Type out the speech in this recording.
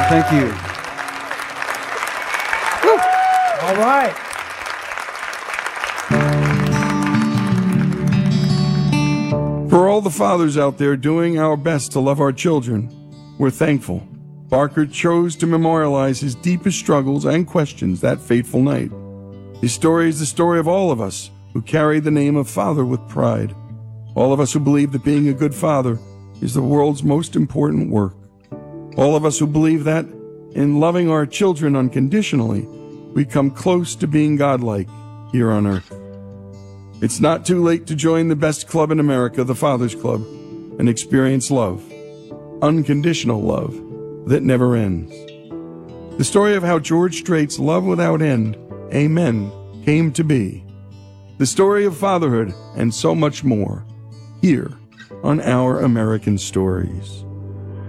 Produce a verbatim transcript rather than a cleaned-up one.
Thank you. Woo. All right. For all the fathers out there doing our best to love our children, we're thankful. Barker chose to memorialize his deepest struggles and questions that fateful night. His story is the story of all of us who carry the name of father with pride. All of us who believe that being a good father is the world's most important work. All of us who believe that in loving our children unconditionally, we come close to being godlike here on earth. It's not too late to join the best club in America, the Father's Club, and experience love, unconditional love that never ends. The story of how George Strait's love without end, amen, came to be. The story of fatherhood and so much more, here on Our American Stories.